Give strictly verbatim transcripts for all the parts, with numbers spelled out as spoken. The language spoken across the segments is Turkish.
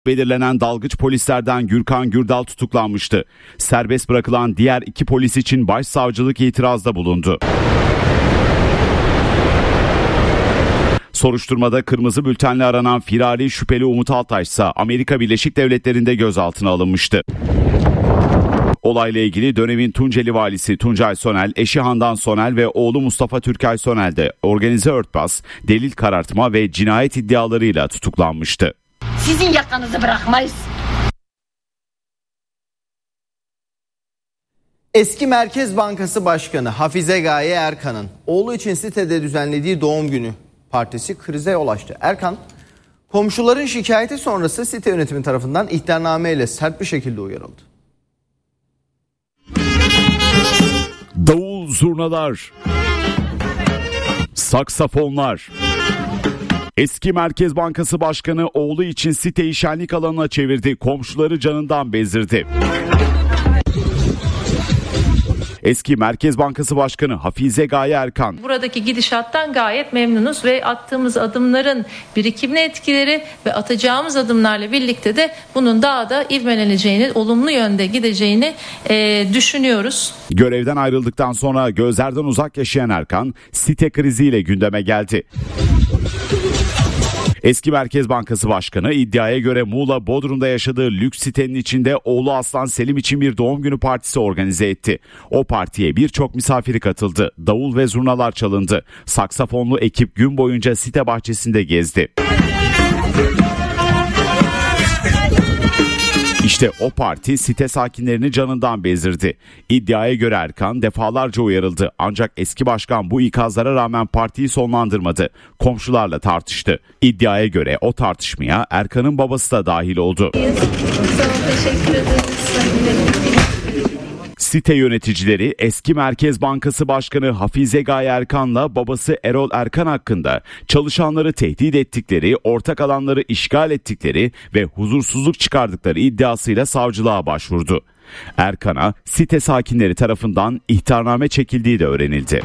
Belirlenen dalgıç polislerden Gürkan Gürdal tutuklanmıştı. Serbest bırakılan diğer iki polis için başsavcılık itirazda bulundu. Soruşturmada kırmızı bültenle aranan firari şüpheli Umut Altaş ise Amerika Birleşik Devletleri'nde gözaltına alınmıştı. Olayla ilgili dönemin Tunceli valisi Tuncay Sonel, eşi Handan Sonel ve oğlu Mustafa Türkay Sonel de organize örtbas, delil karartma ve cinayet iddialarıyla tutuklanmıştı. Sizin yakanızı bırakmayız. Eski Merkez Bankası Başkanı Hafize Gaye Erkan'ın oğlu için sitede düzenlediği doğum günü partisi krize yol açtı. Erkan, komşuların şikayeti sonrası site yönetimi tarafından ihtarnameyle sert bir şekilde uyarıldı. Davul zurnalar, saksafonlar. Eski Merkez Bankası Başkanı oğlu için siteyi şenlik alanına çevirdi. Komşuları canından bezdirdi. Eski Merkez Bankası Başkanı Hafize Gaye Erkan. Buradaki gidişattan gayet memnunuz ve attığımız adımların birikimli etkileri ve atacağımız adımlarla birlikte de bunun daha da ivmeleneceğini, olumlu yönde gideceğini e, düşünüyoruz. Görevden ayrıldıktan sonra gözlerden uzak yaşayan Erkan, site kriziyle gündeme geldi. Eski Merkez Bankası Başkanı iddiaya göre Muğla Bodrum'da yaşadığı lüks sitenin içinde oğlu Aslan Selim için bir doğum günü partisi organize etti. O partiye birçok misafiri katıldı. Davul ve zurnalar çalındı. Saksafonlu ekip gün boyunca site bahçesinde gezdi. İşte o parti site sakinlerini canından bezdirdi. İddiaya göre Erkan defalarca uyarıldı. Ancak eski başkan bu ikazlara rağmen partiyi sonlandırmadı. Komşularla tartıştı. İddiaya göre o tartışmaya Erkan'ın babası da dahil oldu. Teşekkür ederiz. Site yöneticileri eski Merkez Bankası Başkanı Hafize Gaye Erkan'la babası Erol Erkan hakkında çalışanları tehdit ettikleri, ortak alanları işgal ettikleri ve huzursuzluk çıkardıkları iddiasıyla savcılığa başvurdu. Erkan'a site sakinleri tarafından ihtarname çekildiği de öğrenildi.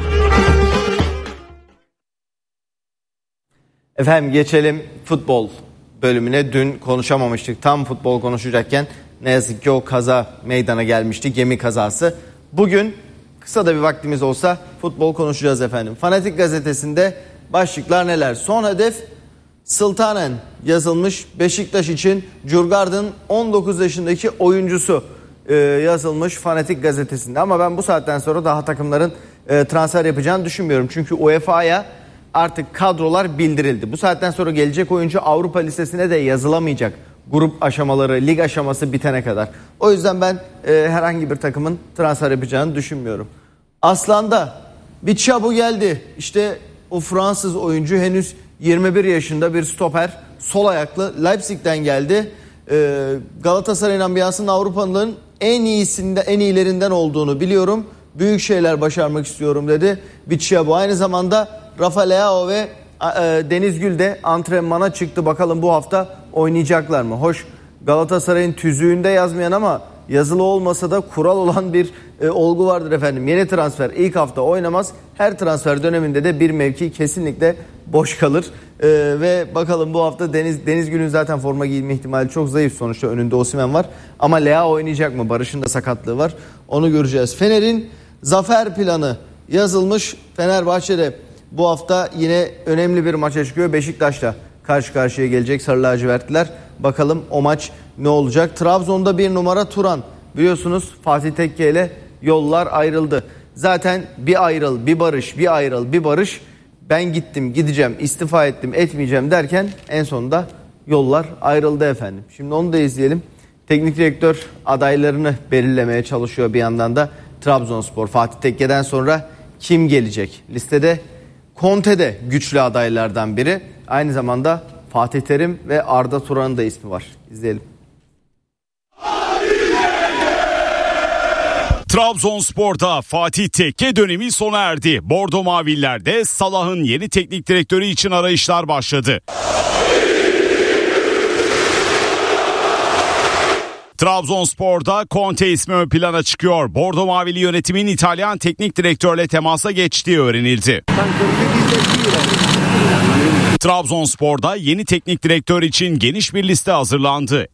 Efendim geçelim futbol bölümüne. Dün konuşamamıştık. Tam futbol konuşacakken ne yazık ki o kaza meydana gelmişti. Gemi kazası. Bugün kısa da bir vaktimiz olsa futbol konuşacağız efendim. Fanatik gazetesinde başlıklar neler? Son hedef Sultanen yazılmış. Beşiktaş için Djurgård'ın on dokuz yaşındaki oyuncusu e, yazılmış Fanatik gazetesinde. Ama ben bu saatten sonra daha takımların e, transfer yapacağını düşünmüyorum. Çünkü U E F A'ya artık kadrolar bildirildi. Bu saatten sonra gelecek oyuncu Avrupa listesine de yazılamayacak. Grup aşamaları, lig aşaması bitene kadar. O yüzden ben e, herhangi bir takımın transfer yapacağını düşünmüyorum. Aslan'da bir Çabu geldi. İşte o Fransız oyuncu henüz yirmi bir yaşında bir stoper. Sol ayaklı Leipzig'ten geldi. E, Galatasaray'ın ambiyansının Avrupa'nın en iyisinde, en iyilerinden olduğunu biliyorum. Büyük şeyler başarmak istiyorum dedi. Bir Çabu. Aynı zamanda Rafa Leao ve e, Deniz Gül de antrenmana çıktı. Bakalım bu hafta oynayacaklar mı? Hoş, Galatasaray'ın tüzüğünde yazmayan ama yazılı olmasa da kural olan bir e, olgu vardır efendim. Yeni transfer ilk hafta oynamaz. Her transfer döneminde de bir mevki kesinlikle boş kalır. E, ve bakalım bu hafta Deniz Deniz Gül'ün zaten forma giyme ihtimali çok zayıf. Sonuçta önünde Osimhen var. Ama Leao oynayacak mı? Barış'ın da sakatlığı var. Onu göreceğiz. Fener'in zafer planı yazılmış. Fenerbahçe'de bu hafta yine önemli bir maça çıkıyor. Beşiktaş'la karşı karşıya gelecek Sarı Lacivertliler. Bakalım o maç ne olacak? Trabzon'da bir numara Turan. Biliyorsunuz Fatih Tekke ile yollar ayrıldı. Zaten bir ayrıl, bir barış, bir ayrıl, bir barış. Ben gittim, gideceğim, istifa ettim, etmeyeceğim derken en sonunda yollar ayrıldı efendim. Şimdi onu da izleyelim. Teknik direktör adaylarını belirlemeye çalışıyor bir yandan da Trabzonspor. Fatih Tekke'den sonra kim gelecek? Listede Conte de güçlü adaylardan biri. Aynı zamanda Fatih Terim ve Arda Turan'ın da ismi var. İzleyelim. Trabzonspor'da Fatih Tekke dönemi sona erdi. Bordo Mavililer'de Salah'ın yeni teknik direktörü için arayışlar başladı. Trabzonspor'da Conte ismi ön plana çıkıyor. Bordo Mavili yönetimin İtalyan teknik direktörle temasa geçtiği öğrenildi. Trabzonspor'da yeni teknik direktör için geniş bir liste hazırlandı.